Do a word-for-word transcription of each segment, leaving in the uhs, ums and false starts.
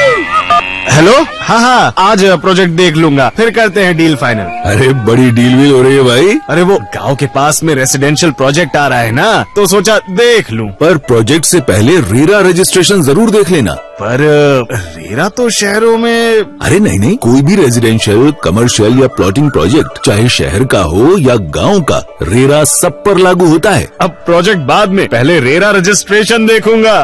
Hello, हाँ हाँ, आज प्रोजेक्ट देख लूंगा, फिर करते हैं डील फाइनल। अरे बड़ी डील भी हो रही है भाई। अरे वो गांव के पास में रेसिडेंशियल प्रोजेक्ट आ रहा है ना, तो सोचा देख लूं। पर प्रोजेक्ट से पहले रेरा रजिस्ट्रेशन जरूर देख लेना। पर रेरा तो शहरों में। अरे नहीं नहीं, कोई भी रेजिडेंशियल, कमर्शियल या प्लॉटिंग प्रोजेक्ट, चाहे शहर का हो या गांव का, रेरा सब पर लागू होता है। अब प्रोजेक्ट बाद में, पहले रेरा रजिस्ट्रेशन देखूंगा।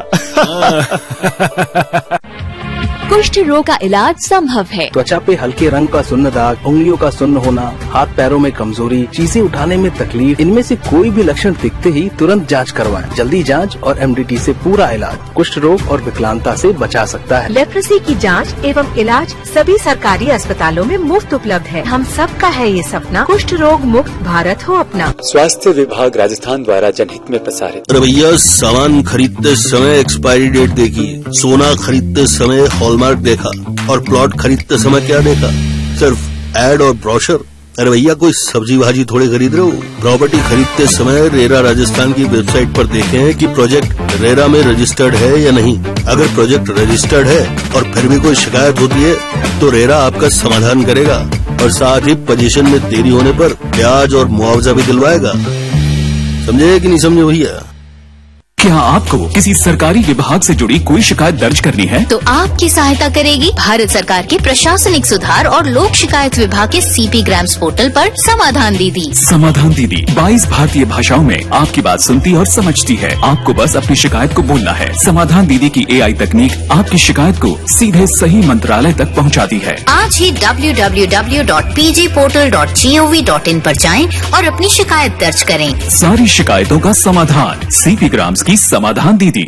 कुष्ठ रोग का इलाज संभव है। त्वचा पे हल्के रंग का सुन्न दाग, उंगलियों का सुन्न होना, हाथ पैरों में कमजोरी, चीजें उठाने में तकलीफ, इनमें से कोई भी लक्षण दिखते ही तुरंत जांच करवाएं। जल्दी जांच और एमडीटी से पूरा इलाज कुष्ठ रोग और विकलांगता से बचा सकता है। लेप्रोसी की जांच एवं इलाज सभी सरकारी अस्पतालों में मुफ्त उपलब्ध है। हम सबका है ये सपना, कुष्ठ रोग मुक्त भारत हो अपना। स्वास्थ्य विभाग राजस्थान द्वारा जनहित में प्रसारित। भैया, सामान खरीदते समय एक्सपायरी डेट देखिए, सोना खरीदते समय हॉलमार्क देखा, और प्लॉट खरीदते समय क्या देखा? सिर्फ एड और ब्रोशर। अरे भैया, कोई सब्जी भाजी थोड़े खरीद रहे हो। प्रॉपर्टी खरीदते समय रेरा राजस्थान की वेबसाइट पर देखें कि प्रोजेक्ट रेरा में रजिस्टर्ड है या नहीं। अगर प्रोजेक्ट रजिस्टर्ड है और फिर भी कोई शिकायत होती है तो रेरा आपका समाधान करेगा, और साथ ही पोजीशन में देरी होने पर ब्याज और मुआवजा भी दिलवाएगा। समझे कि नहीं समझे भैया? क्या आपको किसी सरकारी विभाग से जुड़ी कोई शिकायत दर्ज करनी है? तो आपकी सहायता करेगी भारत सरकार के प्रशासनिक सुधार और लोक शिकायत विभाग के सीपी ग्राम्स पोर्टल पर समाधान दीदी। समाधान दीदी बाईस भारतीय भाषाओं में आपकी बात सुनती और समझती है। आपको बस अपनी शिकायत को बोलना है। समाधान दीदी की एआई तकनीक आपकी शिकायत को सीधे सही मंत्रालय तक पहुंचाती है। आज ही W W W dot P G portal dot G O V dot in पर जाएं और अपनी शिकायत दर्ज करें। सारी शिकायतों का समाधान, सीपी ग्राम्स की समाधान दीदी।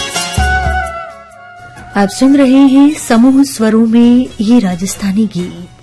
आप सुन रहे हैं समूह स्वरों में ये राजस्थानी गीत।